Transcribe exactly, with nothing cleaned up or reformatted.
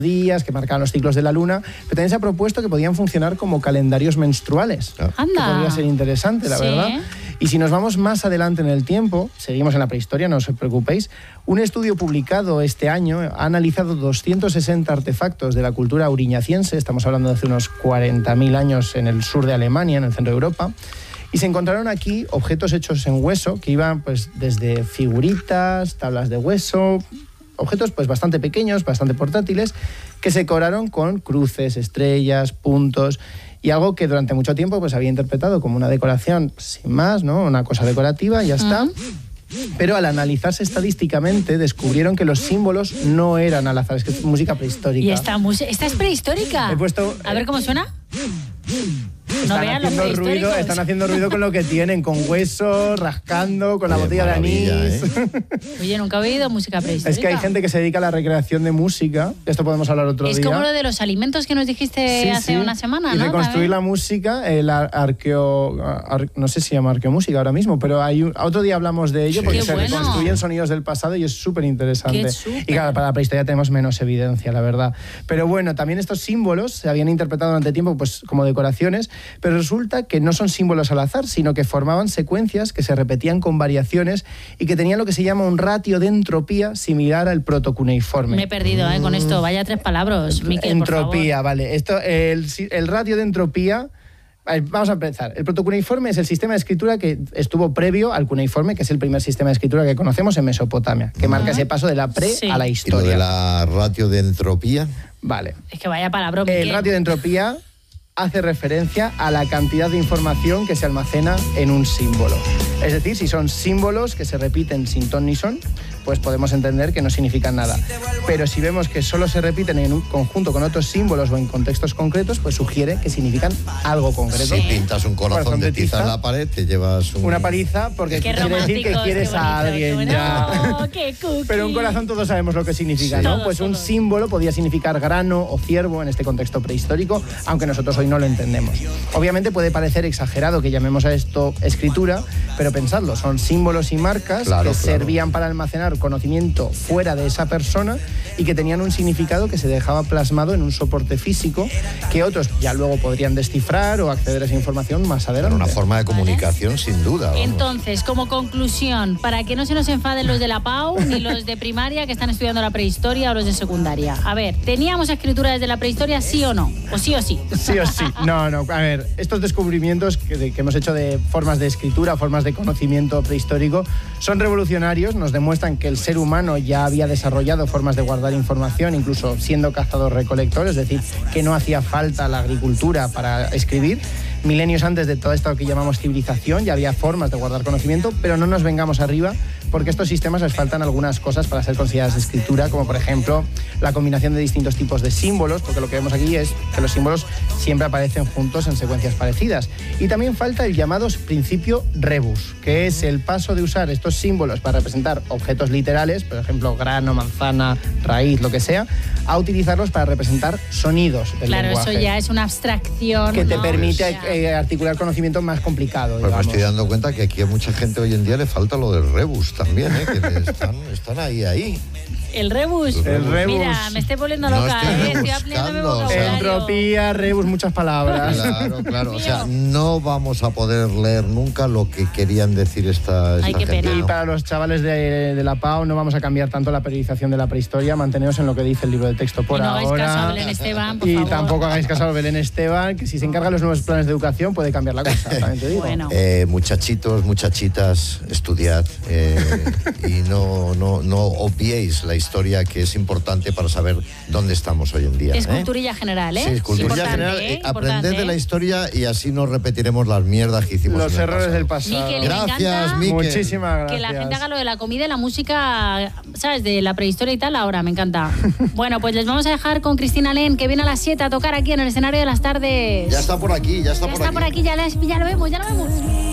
días, que marcaban los ciclos de la luna, pero también se ha propuesto que podían funcionar como calendarios menstruales. Ah. Que podría ser interesante, la Sí. verdad. Y si nos vamos más adelante en el tiempo, seguimos en la prehistoria, no os preocupéis, un estudio publicado este año ha analizado doscientos sesenta artefactos de la cultura auriñaciense, estamos hablando de hace unos cuarenta mil años en el sur de Alemania, en el centro de Europa, y se encontraron aquí objetos hechos en hueso que iban pues desde figuritas, tablas de hueso, objetos pues bastante pequeños, bastante portátiles, que se decoraron con cruces, estrellas, puntos, y algo que durante mucho tiempo pues había interpretado como una decoración sin más, ¿no? Una cosa decorativa y ya está. Pero al analizarse estadísticamente descubrieron que los símbolos no eran al azar, es que es música prehistórica. ¿Y esta música? ¿Esta es prehistórica? He puesto, A ver cómo suena. Están, no vean los haciendo ruido, prehistóricos. están haciendo ruido con lo que tienen, con hueso, rascando, con la Oye, botella de anís. maravilla, ¿eh? Oye, nunca he oído música prehistórica. Es que hay gente que se dedica a la recreación de música, esto podemos hablar otro Es día. como lo de los alimentos que nos dijiste Sí, hace sí. una semana, y ¿no? reconstruir la música, el ar- arqueo... ar- no sé si se llama arqueomúsica ahora mismo, pero hay un- otro día hablamos de ello Sí. porque Qué se bueno. reconstruyen sonidos del pasado y es súper interesante. Qué súper. Y claro, para la prehistoria tenemos menos evidencia, la verdad. Pero bueno, también estos símbolos se habían interpretado durante tiempo pues, como decoraciones, pero resulta que no son símbolos al azar, sino que formaban secuencias que se repetían con variaciones y que tenían lo que se llama un ratio de entropía similar al protocuneiforme. Me he perdido, ¿eh? Con esto. Vaya tres palabras, Miquel, por favor. Entropía, vale. Esto, el, el ratio de entropía... A ver, vamos a empezar. El protocuneiforme es el sistema de escritura que estuvo previo al cuneiforme, que es el primer sistema de escritura que conocemos en Mesopotamia, que marca ese paso de la pre Sí. a la ¿Y lo historia. de la ratio de entropía? Vale. Es que vaya palabra, El Miquel. ratio de entropía hace referencia a la cantidad de información que se almacena en un símbolo. Es decir, si son símbolos que se repiten sin ton ni son, pues podemos entender que no significan nada. Pero si vemos que solo se repiten en un conjunto con otros símbolos o en contextos concretos, pues sugiere que significan algo concreto. Si pintas un corazón Corazón de de tiza en tiza, la pared, te llevas un... una paliza porque Qué quiere decir que románticos, quieres qué a bonito, alguien qué ya. bueno. Qué cookie. Pero un corazón todos sabemos lo que significa, Sí. ¿no? Todos, Pues un todos. símbolo podía significar grano o ciervo en este contexto prehistórico, aunque nosotros hoy no lo entendemos. Obviamente puede parecer exagerado que llamemos a esto escritura, pero pensadlo, son símbolos y marcas Claro, que claro. servían para almacenar conocimiento fuera de esa persona y que tenían un significado que se dejaba plasmado en un soporte físico que otros ya luego podrían descifrar o acceder a esa información más Era adelante. una forma de comunicación, sin duda. vamos. Entonces, como conclusión, para que no se nos enfaden los de la P A U ni los de primaria que están estudiando la prehistoria o los de secundaria. A ver, ¿teníamos escritura desde la prehistoria, sí o no? ¿O sí o sí? Sí o sí. No, no. A ver, estos descubrimientos que, de- que hemos hecho de formas de escritura, formas de conocimiento prehistórico, son revolucionarios, nos demuestran que el ser humano ya había desarrollado formas de guardar información, incluso siendo cazador-recolector, es decir, que no hacía falta la agricultura para escribir. Milenios antes de todo esto que llamamos civilización ya había formas de guardar conocimiento, pero no nos vengamos arriba porque a estos sistemas les faltan algunas cosas para ser consideradas escritura, como por ejemplo la combinación de distintos tipos de símbolos, porque lo que vemos aquí es que los símbolos siempre aparecen juntos en secuencias parecidas. Y también falta el llamado principio rebus, que es el paso de usar estos símbolos para representar objetos literales, por ejemplo grano, manzana, raíz, lo que sea, a utilizarlos para representar sonidos del Claro, lenguaje. eso ya es una abstracción. Que te ¿no? permite Ya. eh, articular conocimiento más complicado, Pues me digamos. estoy dando cuenta que aquí a mucha gente hoy en día le falta lo del rebus también, ¿eh? Que le están, están ahí, ahí. El rebus. El rebus. Mira, me estoy volviendo No loca, estoy ¿eh? Estoy rebuscando, aprendiendo mi o sea, vocabulario. Entropía, rebus, muchas palabras. Claro, claro. O sea, no vamos a poder leer nunca lo que querían decir esta, esta Ay, qué gente. pena. Y ¿no? para los chavales de, de la P A O no vamos a cambiar tanto la periodización de la prehistoria, manteneos en lo que dice el libro de texto por Y no hagáis ahora. caso a Belén Esteban, por y favor. tampoco hagáis caso a Belén Esteban, que si se encarga de los nuevos planes de educación puede cambiar la cosa, también te digo. Bueno. Eh, muchachitos, muchachitas, estudiad eh, y no, no, no obviéis la historia, que es importante para saber dónde estamos hoy en día. Es ¿eh? culturilla general, ¿eh? Sí, es culturilla Importante, general. ¿eh? Eh, aprended Importante, de la ¿eh? historia y así no repetiremos las mierdas que hicimos Los en el errores pasado. del pasado. Miquel, y me Gracias, encanta Miquel. Muchísimas gracias. que la gente haga lo de la comida y la música, ¿sabes? De la prehistoria y tal, ahora, me encanta. Bueno, pues les vamos a dejar con Cristina Len, que viene a las siete a tocar aquí en el escenario de las tardes. Ya está por aquí, ya está Ya por está aquí. por aquí, ya, les- ya lo vemos, ya lo vemos.